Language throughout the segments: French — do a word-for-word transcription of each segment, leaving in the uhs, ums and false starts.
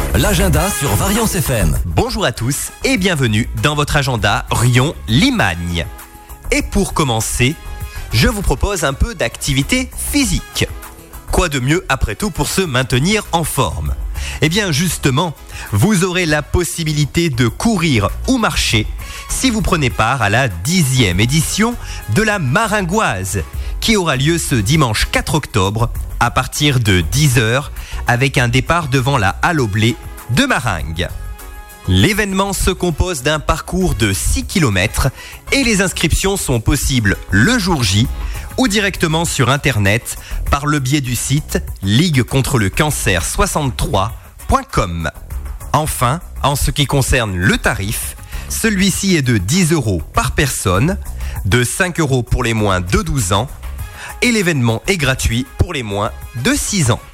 L'agenda sur Variance F M. Bonjour à tous et bienvenue dans votre agenda Rion-Limagne. Et pour commencer, je vous propose un peu d'activité physique. Quoi de mieux après tout pour se maintenir en forme ? Eh bien justement, vous aurez la possibilité de courir ou marcher si vous prenez part à la dixième édition de la Maringoise qui aura lieu ce dimanche quatre octobre à partir de dix heures avec un départ devant la Halle au Blé de Maringues. L'événement se compose d'un parcours de six kilomètres et les inscriptions sont possibles le jour J ou directement sur internet par le biais du site ligue contre le cancer soixante-trois point com. Enfin, en ce qui concerne le tarif, celui-ci est de dix euros par personne, de cinq euros pour les moins de douze ans et l'événement est gratuit pour les moins de six ans.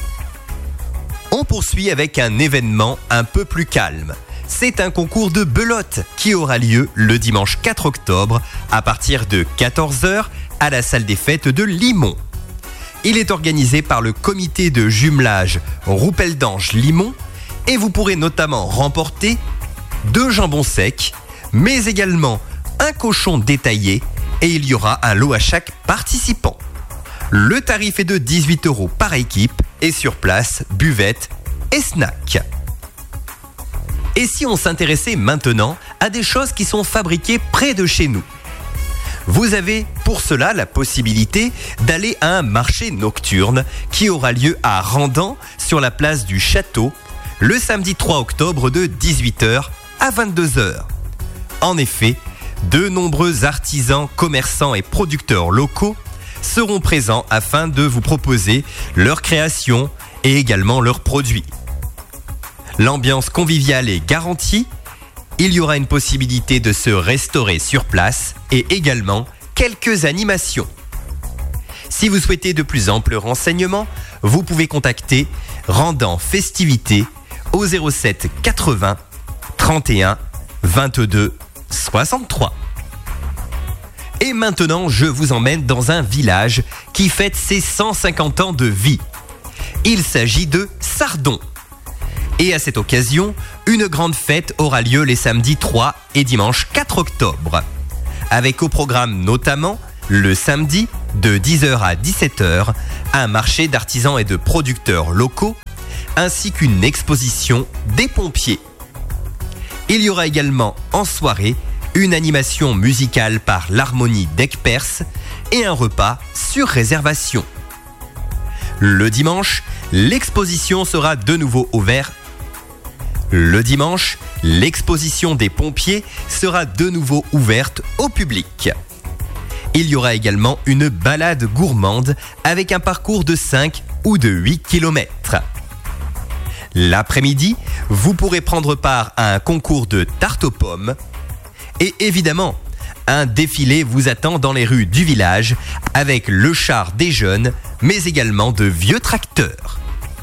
On poursuit avec un événement un peu plus calme. C'est un concours de belote qui aura lieu le dimanche quatre octobre à partir de quatorze heures à la salle des fêtes de Limont. Il est organisé par le comité de jumelage Roupeldange-Limont et vous pourrez notamment remporter deux jambons secs, mais également un cochon détaillé et il y aura un lot à chaque participant. Le tarif est de dix-huit euros par équipe et sur place, buvette et snack. Et si on s'intéressait maintenant à des choses qui sont fabriquées près de chez nous ? Vous avez pour cela la possibilité d'aller à un marché nocturne qui aura lieu à Randan sur la place du Château le samedi trois octobre de dix-huit heures à vingt-deux heures. En effet, de nombreux artisans, commerçants et producteurs locaux seront présents afin de vous proposer leurs créations et également leurs produits. L'ambiance conviviale est garantie. Il y aura une possibilité de se restaurer sur place et également quelques animations. Si vous souhaitez de plus amples renseignements, vous pouvez contacter Randan Festivités au zéro sept quatre-vingts trente et un vingt-deux soixante-trois. Et maintenant, je vous emmène dans un village qui fête ses cent cinquante ans de vie. Il s'agit de Sardon. Et à cette occasion, une grande fête aura lieu les samedis trois et dimanche quatre octobre. Avec au programme notamment, le samedi, de dix heures à dix-sept heures, un marché d'artisans et de producteurs locaux, ainsi qu'une exposition des pompiers. Il y aura également en soirée une animation musicale par l'harmonie d'Ecpers et un repas sur réservation. Le dimanche, l'exposition sera de nouveau ouverte. Le dimanche, l'exposition des pompiers sera de nouveau ouverte au public. Il y aura également une balade gourmande avec un parcours de cinq ou de huit kilomètres. L'après-midi, vous pourrez prendre part à un concours de tarte aux pommes. Et évidemment, un défilé vous attend dans les rues du village avec le char des jeunes, mais également de vieux tracteurs.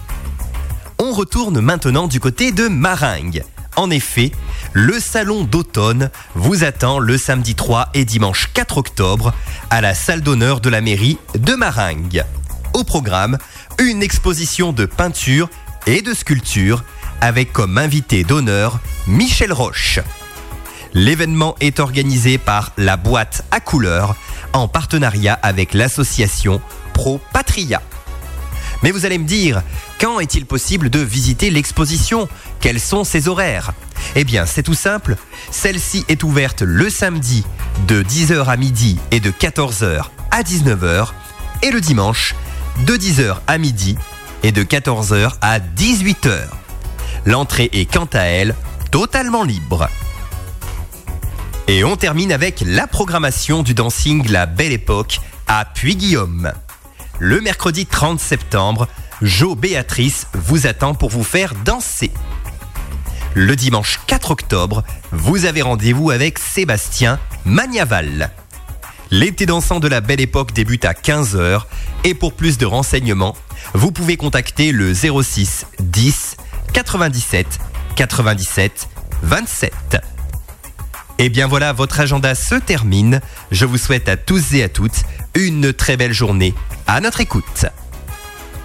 On retourne maintenant du côté de Maringues. En effet, le salon d'automne vous attend le samedi trois et dimanche quatre octobre à la salle d'honneur de la mairie de Maringues. Au programme, une exposition de peinture et de sculpture avec comme invité d'honneur Michel Roche. L'événement est organisé par la boîte à couleurs en partenariat avec l'association Pro Patria. Mais vous allez me dire, quand est-il possible de visiter l'exposition ? Quels sont ses horaires ? Eh bien, c'est tout simple. Celle-ci est ouverte le samedi de dix heures à midi et de quatorze heures à dix-neuf heures et le dimanche de dix heures à midi et de quatorze heures à dix-huit heures. L'entrée est quant à elle totalement libre. Et on termine avec la programmation du dancing La Belle Époque à Puy-Guillaume. Le mercredi trente septembre, Jo Béatrice vous attend pour vous faire danser. Le dimanche quatre octobre, vous avez rendez-vous avec Sébastien Magnaval. L'été dansant de La Belle Époque débute à quinze heures et pour plus de renseignements, vous pouvez contacter le zéro six dix quatre-vingt-dix-sept quatre-vingt-dix-sept vingt-sept. Et bien voilà, votre agenda se termine. Je vous souhaite à tous et à toutes une très belle journée. À notre écoute.